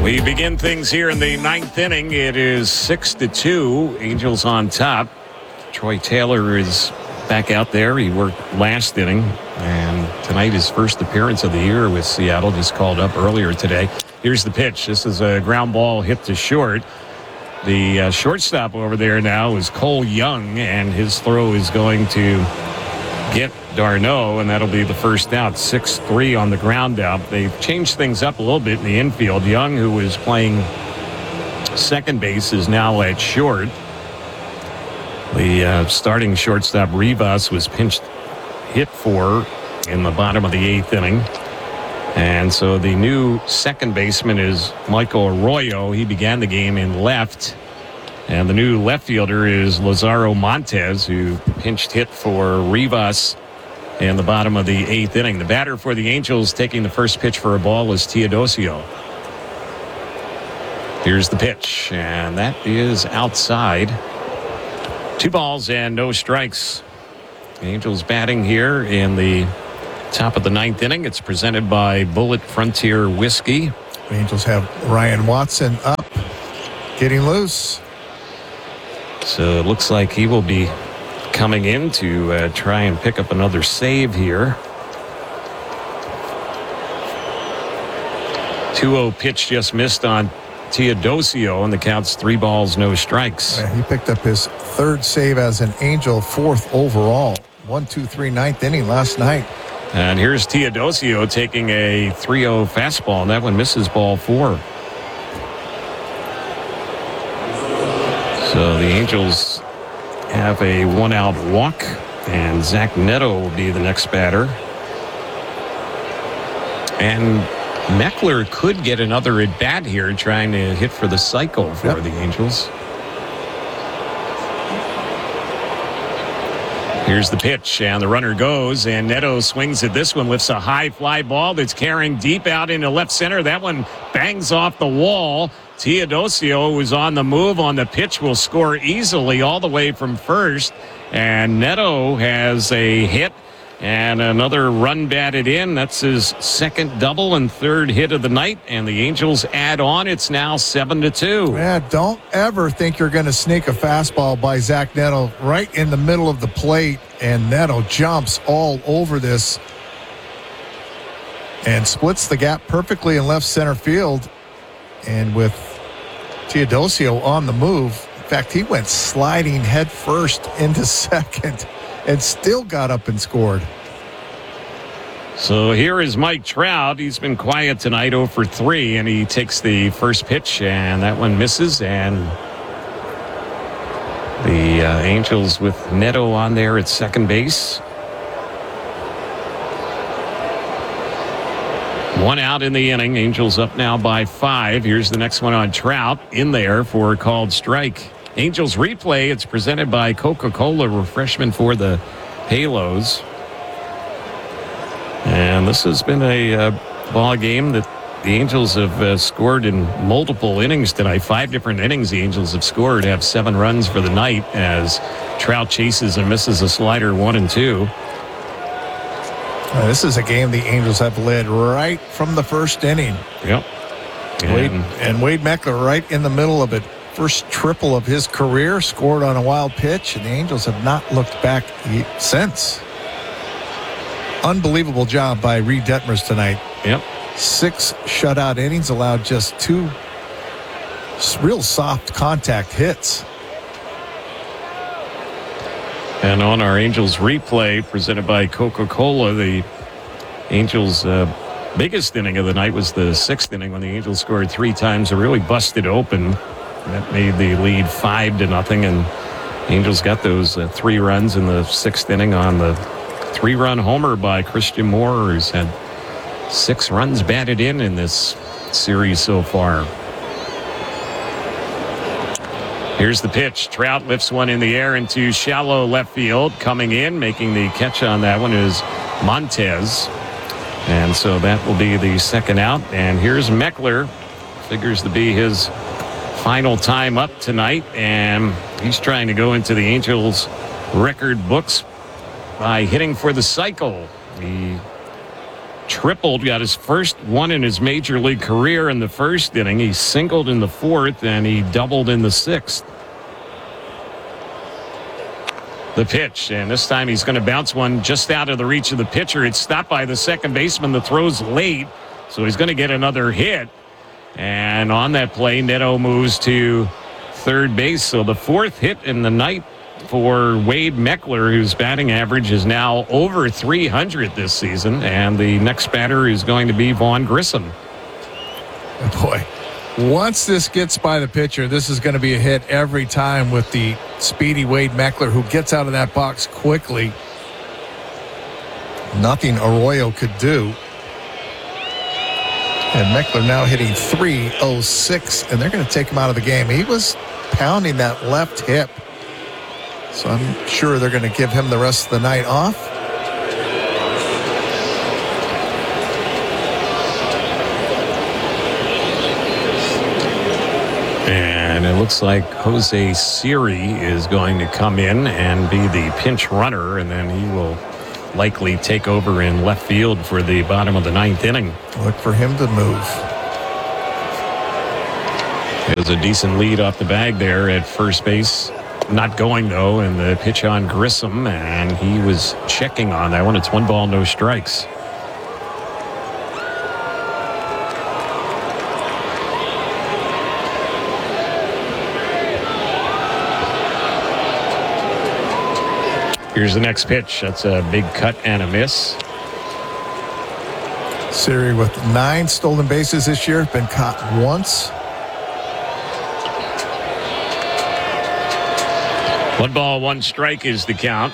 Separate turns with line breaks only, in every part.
We begin things here in the ninth inning. It is 6-2. Angels on top. Troy Taylor is back out there. He worked last inning. And tonight his first appearance of the year with Seattle. Just called up earlier today. Here's the pitch. This is a ground ball hit to short. The shortstop over there now is Cole Young. And his throw is going to get d'Arnaud, and that'll be the first out. 6-3 on the ground out. They've changed things up a little bit in the infield. Young, who was playing second base, is now at short. The starting shortstop Rivas was pinched hit for in the bottom of the eighth inning. And so the new second baseman is Michael Arroyo. He began the game in left. And the new left fielder is Lazaro Montes, who pinched hit for Rivas in the bottom of the eighth inning. The batter for the Angels taking the first pitch for a ball is Teodosio. Here's the pitch, and that is outside. 2 balls and no strikes. The Angels batting here in the top of the ninth inning. It's presented by Bullet Frontier Whiskey.
The Angels have Ryan Watson up, getting loose.
So it looks like he will be coming in to try and pick up another save here. 2-0 pitch just missed on Teodosio, and the count's 3 balls, no strikes.
He picked up his third save as an Angel, 4th overall. 1-2-3 ninth inning last night.
And here's Teodosio taking a 3-0 fastball, and that one misses ball 4. So the Angels have a 1-out walk, and Zach Neto will be the next batter. And Meckler could get another at-bat here, trying to hit for the cycle for the Angels. Here's the pitch, and the runner goes, and Neto swings at this one, lifts a high fly ball that's carrying deep out into left center. That one bangs off the wall. Teodosio, who's on the move on the pitch, will score easily all the way from first. And Neto has a hit and another run batted in. That's his second double and third hit of the night. And the Angels add on. It's now 7-2.
Yeah, don't ever think you're going to sneak a fastball by Zach Neto right in the middle of the plate. And Neto jumps all over this and splits the gap perfectly in left center field. And with Teodosio on the move, in fact, he went sliding head first into second and still got up and scored.
So here is Mike Trout. He's been quiet tonight, 0 for 3, and he takes the first pitch, and that one misses. And the Angels with Neto on there at second base. 1 out in the inning. Angels up now by 5. Here's the next one on Trout, in there for a called strike. Angels replay. It's presented by Coca-Cola, refreshment for the Halos. And this has been a ball game that the Angels have scored in multiple innings tonight. 5 different innings the Angels have scored, have 7 runs for the night as Trout chases and misses a slider 1 and 2.
This is a game the Angels have led right from the first inning.
Yep.
Wade Meckler right in the middle of it. First triple of his career, scored on a wild pitch, and the Angels have not looked back since. Unbelievable job by Reed Detmers tonight.
Yep.
6 shutout innings, allowed just 2 real soft contact hits.
And on our Angels replay presented by Coca-Cola, the Angels' biggest inning of the night was the 6th inning when the Angels scored 3 times. It really busted open. That made the lead 5-0, and Angels got those 3 runs in the 6th inning on the 3-run homer by Christian Moore, who's had 6 runs batted in this series so far. Here's the pitch. Trout lifts one in the air into shallow left field. Coming in, making the catch on that one is Montes. And so that will be the second out. And here's Meckler. Figures to be his final time up tonight. And he's trying to go into the Angels record books by hitting for the cycle. He tripled, got his first one in his major league career in the first inning. He singled in the fourth, and he doubled in the sixth. The pitch, and this time he's going to bounce one just out of the reach of the pitcher. It's stopped by the second baseman. The throw's late, so he's going to get another hit. And on that play, Neto moves to third base. So the fourth hit in the night for Wade Meckler, whose batting average is now over 300 this season. And the next batter is going to be Vaughn Grissom.
Oh boy, once this gets by the pitcher, this is going to be a hit every time with the speedy Wade Meckler, who gets out of that box quickly. Nothing Arroyo could do. And Meckler now hitting .306, and they're going to take him out of the game. He was pounding that left hip, so I'm sure they're going to give him the rest of the night off.
And it looks like Jose Siri is going to come in and be the pinch runner, and then he will likely take over in left field for the bottom of the ninth inning.
Look for him to move.
There's a decent lead off the bag there at first base. Not going, though, and the pitch on Grissom, and he was checking on that one. It's 1 ball, no strikes. Here's the next pitch. That's a big cut and a miss.
Siri with 9 stolen bases this year, been caught once.
1 ball, 1 strike is the count.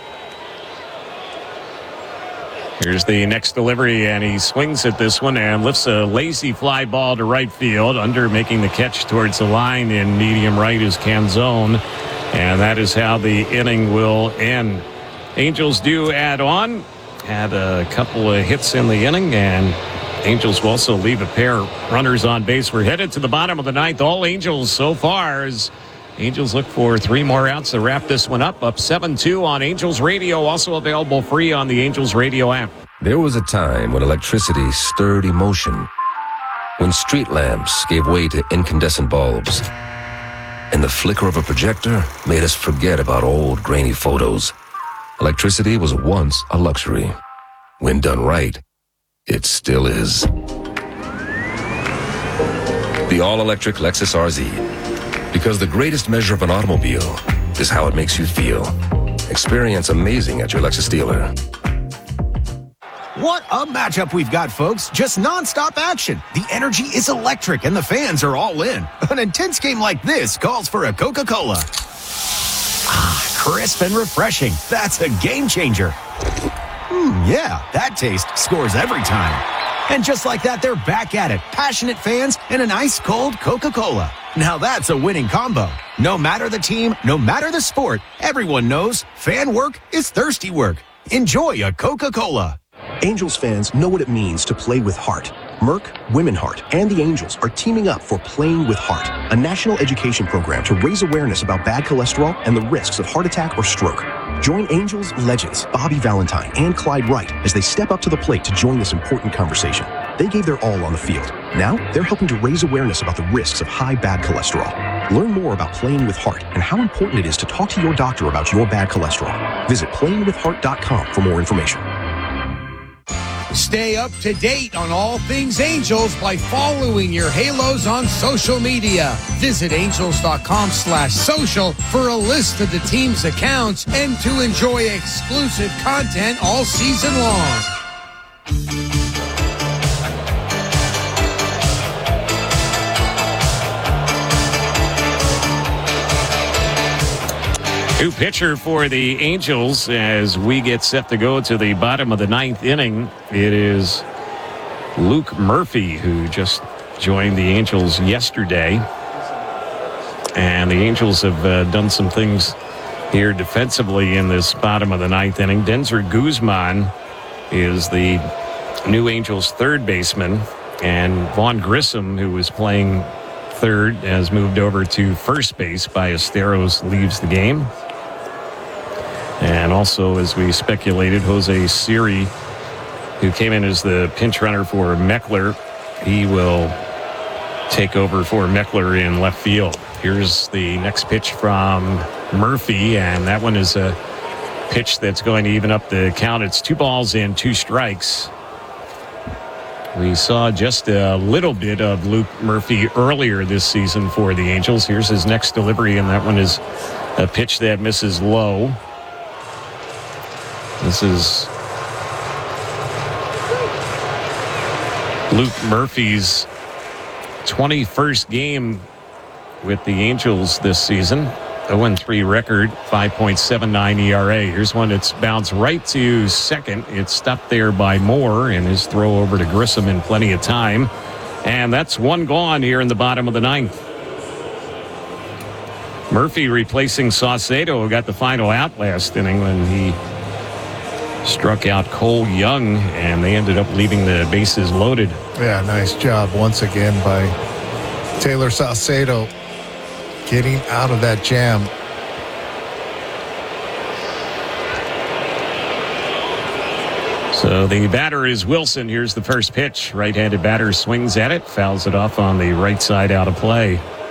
Here's the next delivery, and he swings at this one and lifts a lazy fly ball to right field. Under making the catch towards the line in medium right is Canzone. And that is how the inning will end. Angels do add on. Had a couple of hits in the inning, and Angels will also leave a pair of runners on base. We're headed to the bottom of the ninth. All Angels so far as Angels look for 3 more outs to wrap this one up. Up 7-2 on Angels Radio. Also available free on the Angels Radio app.
There was a time when electricity stirred emotion, when street lamps gave way to incandescent bulbs, and the flicker of a projector made us forget about old grainy photos. Electricity was once a luxury. When done right, it still is. The all-electric Lexus RZ. Because the greatest measure of an automobile is how it makes you feel. Experience amazing at your Lexus dealer.
What a matchup we've got, folks. Just nonstop action. The energy is electric and the fans are all in. An intense game like this calls for a Coca-Cola. Ah, crisp and refreshing. That's a game changer. Yeah, that taste scores every time. And just like that, they're back at it. Passionate fans and an ice-cold Coca-Cola. Now that's a winning combo. No matter the team, no matter the sport, everyone knows fan work is thirsty work. Enjoy a Coca-Cola.
Angels fans know what it means to play with heart. Merck, Women Heart, and the Angels are teaming up for Playing with Heart, a national education program to raise awareness about bad cholesterol and the risks of heart attack or stroke. Join Angels legends Bobby Valentine and Clyde Wright as they step up to the plate to join this important conversation. They gave their all on the field. Now, they're helping to raise awareness about the risks of high bad cholesterol. Learn more about Playing with Heart and how important it is to talk to your doctor about your bad cholesterol. Visit playingwithheart.com for more information.
Stay up to date on all things Angels by following your Halos on social media. Visit angels.com/social for a list of the team's accounts and to enjoy exclusive content all season long.
New pitcher for the Angels as we get set to go to the bottom of the ninth inning. It is Luke Murphy, who just joined the Angels yesterday. And the Angels have done some things here defensively in this bottom of the ninth inning. Denzer Guzman is the new Angels third baseman. And Vaughn Grissom, who was playing third, has moved over to first base. Ballesteros leaves the game. And also, as we speculated, Jose Siri who came in as the pinch runner for Meckler. He will take over for Meckler in left field. Here's the next pitch from Murphy, and that one is a pitch that's going to even up the count. It's 2 balls and 2 strikes. We saw just a little bit of Luke Murphy earlier this season for the Angels. Here's his next delivery, and that one is a pitch that misses low. This is Luke Murphy's 21st game with the Angels this season. 0-3 record, 5.79 ERA. Here's one that's bounced right to second. It's stopped there by Moore, and his throw over to Grissom in plenty of time. And that's one gone here in the bottom of the 9th. Murphy replacing Saucedo, who got the final out last inning when he struck out Cole Young, and they ended up leaving the bases loaded.
Yeah, nice job once again by Taylor Saucedo getting out of that jam.
So the batter is Wilson. Here's the first pitch. Right-handed batter swings at it, fouls it off on the right side out of play.